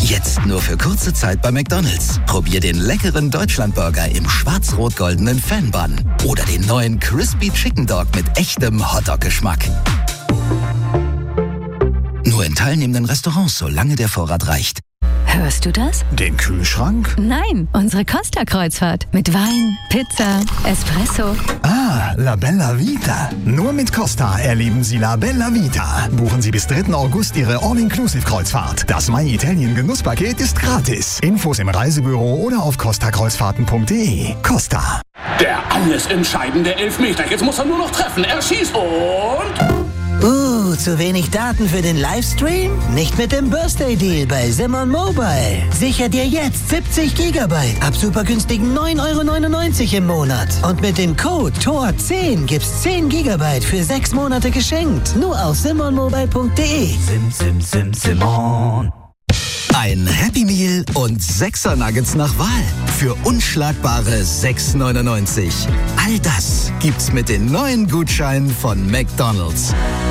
Jetzt nur für kurze Zeit bei McDonald's. Probier den leckeren Deutschlandburger im schwarz-rot-goldenen Fan-Bun oder den neuen Crispy Chicken Dog mit echtem Hotdog-Geschmack. Nur in teilnehmenden Restaurants, solange der Vorrat reicht. Hörst du das? Den Kühlschrank? Nein, unsere Costa-Kreuzfahrt. Mit Wein, Pizza, Espresso. Ah, La Bella Vita. Nur mit Costa erleben Sie La Bella Vita. Buchen Sie bis 3. August Ihre All-Inclusive-Kreuzfahrt. Das My Italien Genusspaket ist gratis. Infos im Reisebüro oder auf costakreuzfahrten.de. Costa. Der alles entscheidende Elfmeter. Jetzt muss er nur noch treffen. Er schießt und... zu wenig Daten für den Livestream? Nicht mit dem Birthday Deal bei Simon Mobile. Sicher dir jetzt 70 GB ab super günstigen 9,99 € im Monat. Und mit dem Code TOR10 gibt's 10 GB für 6 Monate geschenkt. Nur auf simonmobile.de. Simon. Ein Happy Meal und 6er Nuggets nach Wahl für unschlagbare 6,99 €. All das gibt's mit den neuen Gutscheinen von McDonald's.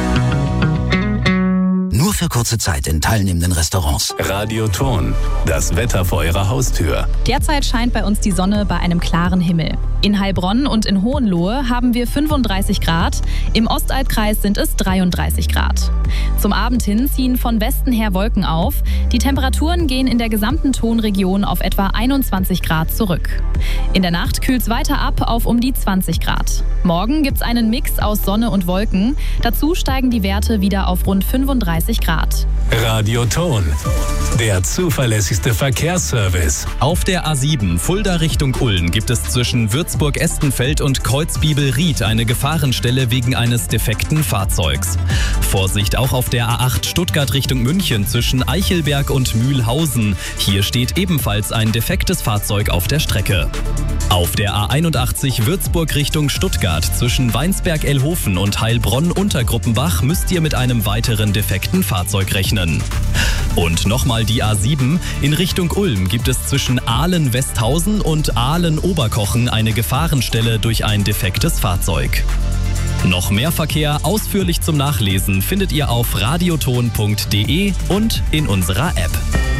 Nur für kurze Zeit in teilnehmenden Restaurants. Radio Ton, das Wetter vor Ihrer Haustür. Derzeit scheint bei uns die Sonne bei einem klaren Himmel. In Heilbronn und in Hohenlohe haben wir 35 Grad, im Ostalbkreis sind es 33 Grad. Zum Abend hin ziehen von Westen her Wolken auf. Die Temperaturen gehen in der gesamten Tonregion auf etwa 21 Grad zurück. In der Nacht kühlt es weiter ab auf um die 20 Grad. Morgen gibt es einen Mix aus Sonne und Wolken. Dazu steigen die Werte wieder auf rund 35 Grad. Radio Ton, der zuverlässigste Verkehrsservice. Auf der A7 Fulda Richtung Ulm gibt es zwischen Würzburg-Estenfeld und Kreuzbiebel-Ried eine Gefahrenstelle wegen eines defekten Fahrzeugs. Vorsicht auch auf der A8 Stuttgart Richtung München zwischen Eichelberg und Mühlhausen. Hier steht ebenfalls ein defektes Fahrzeug auf der Strecke. Auf der A81 Würzburg Richtung Stuttgart zwischen Weinsberg-Elhofen und Heilbronn-Untergruppenbach müsst ihr mit einem weiteren defekten Fahrzeug rechnen. Und nochmal die A7. In Richtung Ulm gibt es zwischen Aalen-Westhausen und Aalen-Oberkochen eine Gefahrenstelle durch ein defektes Fahrzeug. Noch mehr Verkehr ausführlich zum Nachlesen findet ihr auf radioton.de und in unserer App.